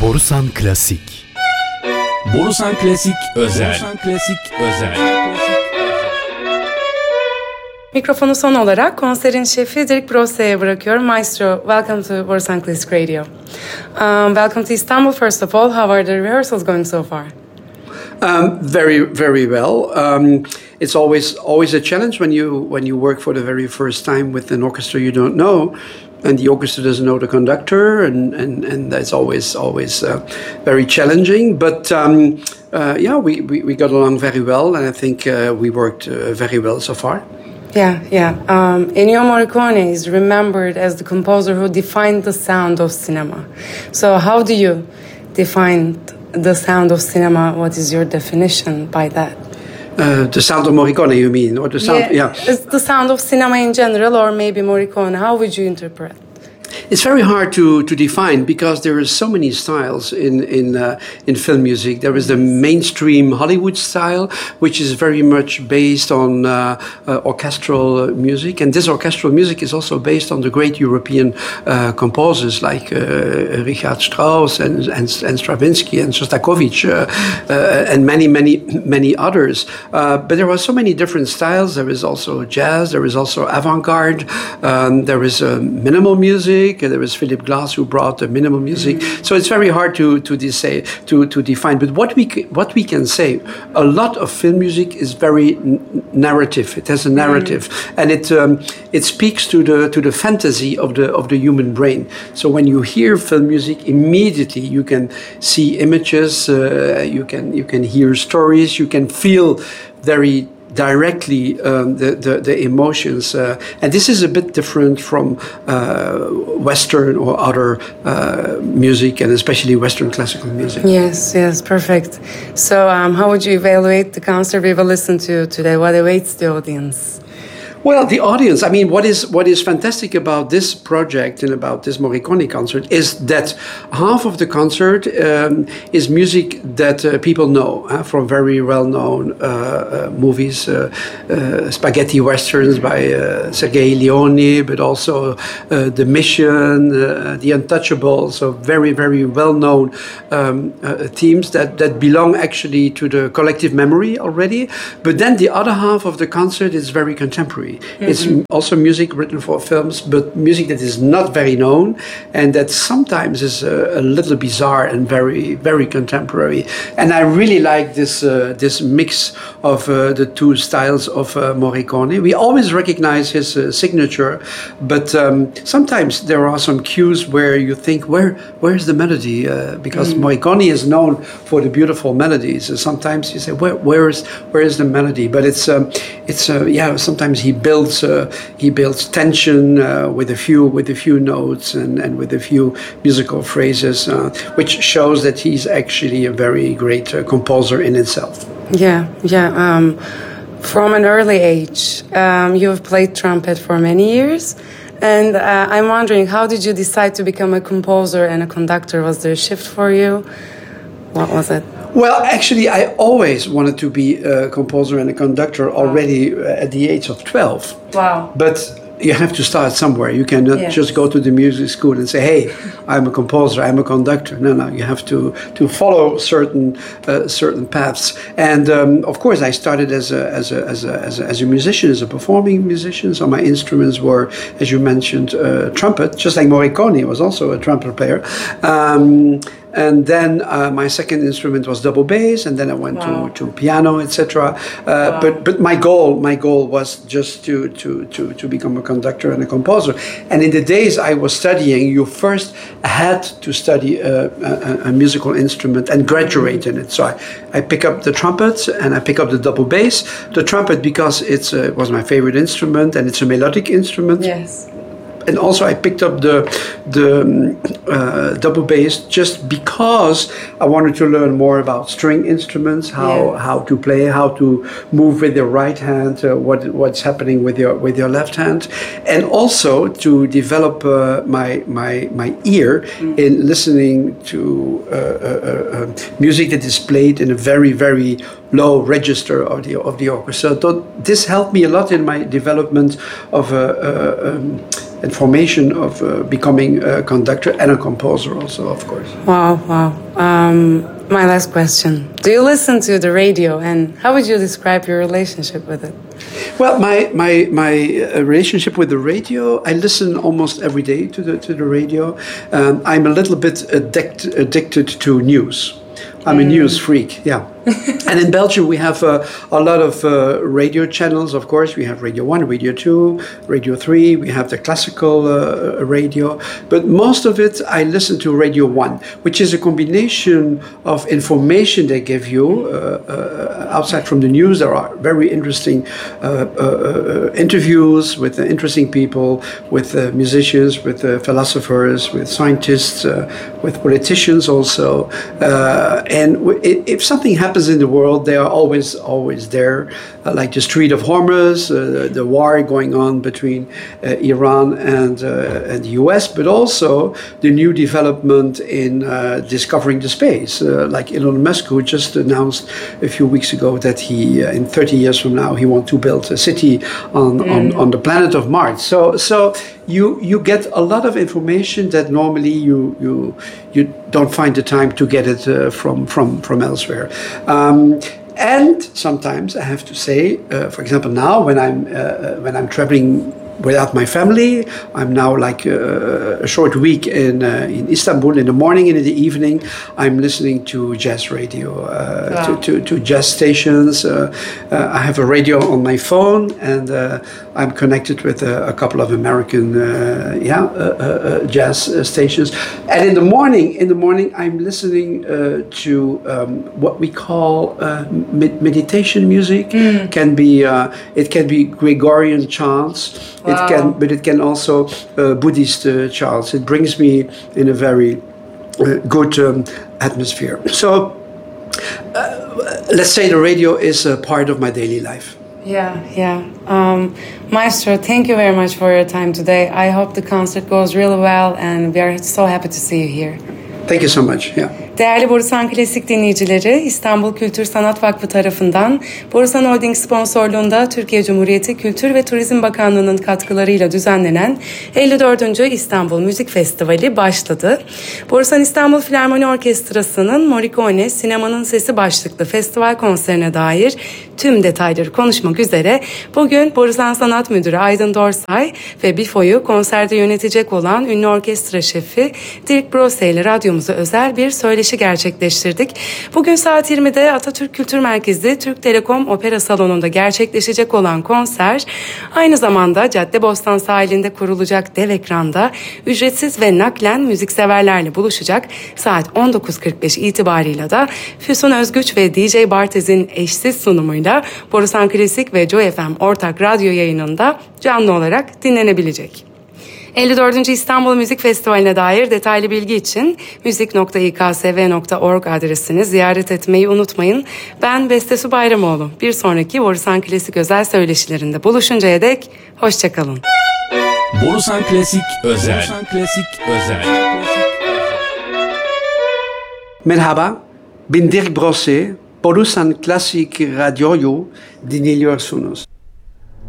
Borusan Klasik. Borusan Klasik özel. Borusan Klasik özel. Mikrofonu son olarak konserin şefi Dirk Brosse'ye bırakıyorum. Maestro, welcome to Borusan Classic Radio. Welcome to Istanbul, first of all. How are the rehearsals going so far? Very, very well. It's always a challenge when you work for the very first time with an orchestra you don't know, and the orchestra doesn't know the conductor, and that's always very challenging. But we got along very well, and I think we worked very well so far. Yeah. Ennio Morricone is remembered as the composer who defined the sound of cinema. So how do you define the sound of cinema? What is your definition by that? The sound of Morricone, you mean? Or the sound? Yeah. It's the sound of cinema in general, or maybe Morricone. How would you interpret? It's very hard to define because there are so many styles in film music. There is the mainstream Hollywood style, which is very much based on orchestral music, and this orchestral music is also based on the great European composers like Richard Strauss and Stravinsky and Shostakovich and many others. But there are so many different styles. There is also jazz. There is also avant-garde. There is minimal music. There was Philip Glass who brought the minimal music. So it's very hard to define. But what we can say, a lot of film music is very narrative. It has a narrative, and it speaks to the fantasy of the human brain. So when you hear film music, immediately you can see images, you can hear stories, you can feel very directly the emotions, and this is a bit different from Western or other music, and especially Western classical music. Yes, perfect. So how would you evaluate the concert we will listen to today? What awaits the audience? Well, the audience, I mean, what is fantastic about this project and about this Morricone concert is that half of the concert is music that people know from very well-known movies, spaghetti westerns by Sergei Leone, but also The Mission, The Untouchables, so very, very well-known themes that belong actually to the collective memory already. But then the other half of the concert is very contemporary. It's also music written for films, but music that is not very known and that sometimes is a little bizarre and very, very contemporary. And I really like this mix of the two styles of Morricone. We always recognize his signature, but sometimes there are some cues where you think, where's the melody? Because Morricone is known for the beautiful melodies. And sometimes you say, where is the melody? But it's sometimes he builds tension with a few notes and with a few musical phrases, which shows that he's actually a very great composer in itself. Yeah. From an early age, you have played trumpet for many years, and I'm wondering, how did you decide to become a composer and a conductor? Was there a shift for you? What was it? Well, actually, I always wanted to be a composer and a conductor already at the age of 12. Wow. But you have to start somewhere. You cannot just go to the music school and say, hey, I'm a composer, I'm a conductor. No, you have to follow certain paths. And of course, I started as a musician, as a performing musician. So my instruments were, as you mentioned, trumpet, just like Morricone was also a trumpet player. And then my second instrument was double bass, and then I went to piano, etc. But my goal was just to become a conductor and a composer. And in the days I was studying, you first had to study a musical instrument and graduate in it. So I pick up the trumpet and I pick up the double bass. The trumpet because it was my favorite instrument and it's a melodic instrument. Yes. And also I picked up the double bass just because I wanted to learn more about string instruments, how to play, how to move with your right hand, what's happening with your left hand, and also to develop my ear in listening to music that is played in a very, very low register of the orchestra. So this helped me a lot in my development of information of becoming a conductor and a composer also, of course. Wow, wow. My last question. Do you listen to the radio, and how would you describe your relationship with it? Well, my relationship with the radio, I listen almost every day to the radio. I'm a little bit addicted to news. I'm a news freak, yeah. And in Belgium, we have a lot of radio channels, of course. We have Radio 1, Radio 2, Radio 3. We have the classical radio. But most of it, I listen to Radio 1, which is a combination of information they give you outside from the news. There are very interesting interviews with interesting people, with musicians, with philosophers, with scientists, with politicians also. And if something happens in the world, they are always there, like the Strait of Hormuz, the war going on between Iran and the US, but also the new development in discovering the space, like Elon Musk, who just announced a few weeks ago that he, in 30 years from now, he wants to build a city on the planet of Mars. So you get a lot of information that normally you don't find the time to get it from elsewhere. And sometimes I have to say, for example, now when I'm traveling without my family, I'm now like a short week in Istanbul in the morning and in the evening. I'm listening to jazz radio, to jazz stations. I have a radio on my phone, and I'm connected with a couple of American jazz stations. And in the morning, I'm listening to what we call meditation music. It can be Gregorian chants. Wow. It can also Buddhist chants. It brings me in a very good atmosphere. So let's say the radio is a part of my daily life. Yeah. Maestro, thank you very much for your time today. I hope the concert goes really well, and we are so happy to see you here. Thank you so much. Yeah. Değerli Borusan Klasik dinleyicileri, İstanbul Kültür Sanat Vakfı tarafından Borusan Holding sponsorluğunda Türkiye Cumhuriyeti Kültür ve Turizm Bakanlığı'nın katkılarıyla düzenlenen 54. İstanbul Müzik Festivali başladı. Borusan İstanbul Filarmoni Orkestrası'nın Morricone Sinemanın Sesi başlıklı festival konserine dair tüm detayları konuşmak üzere bugün Borusan Sanat Müdürü Aydın Dorsay ve BİFO'yu konserde yönetecek olan ünlü orkestra şefi Dirk Brose ile radyomuza özel bir söyleşi gerçekleştirdik. Bugün saat 20'de Atatürk Kültür Merkezi Türk Telekom Opera Salonu'nda gerçekleşecek olan konser, aynı zamanda Caddebostan sahilinde kurulacak dev ekranda ücretsiz ve naklen müzikseverlerle buluşacak. Saat 19.45 itibarıyla da Füsun Özgüç ve DJ Bartez'in eşsiz sunumuyla Borusan Klasik ve Joy FM ortak radyo yayınında canlı olarak dinlenebilecek. 54. İstanbul Müzik Festivali'ne dair detaylı bilgi için müzik.iksv.org adresini ziyaret etmeyi unutmayın. Ben Bestesu Bayramoğlu. Bir sonraki Borusan Klasik özel söyleşilerinde buluşuncaya dek hoşçakalın. Borusan Klasik özel. Merhaba, ben Dirk Brose. Borusan Klasik Radyo'yu dinliyorsunuz.